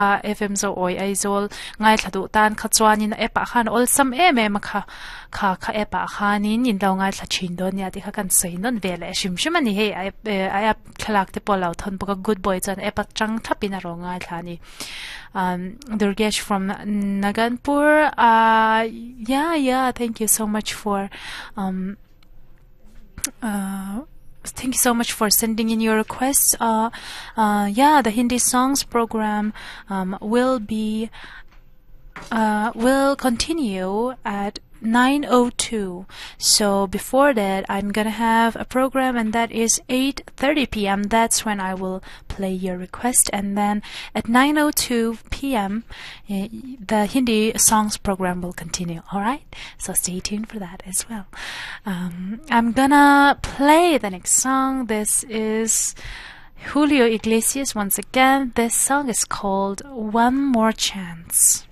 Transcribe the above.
FM zo oi aizol ngai thadu tan khachwanin epa khan ol sam em kha epa khanin in lo ngai thachin don ya ti kha kan seinon vele shim ani he I thalak te polau thon boka good boy chan epa chang thapina ro ngai thani Durgesh from Naganpur yeah thank you so much for thank you so much for sending in your requests. Yeah, the Hindi songs program will continue at 9:02. So before that, I'm gonna have a program, and that is 8:30 p.m. That's when I will play your request, and then at 9:02 p.m. The Hindi songs program will continue. All right, so stay tuned for that as well. I'm gonna play the next song. This is Julio Iglesias once again. This song is called One More Chance.